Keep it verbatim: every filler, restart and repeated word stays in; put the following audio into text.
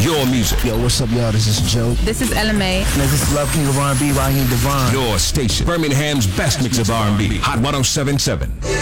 Your music. Yo, what's up, y'all? This is Joe. This is Ella May. And this is Love King of R and B, Raheem Devon. Your station. Birmingham's best mix of R and B. Hot one oh seven point seven.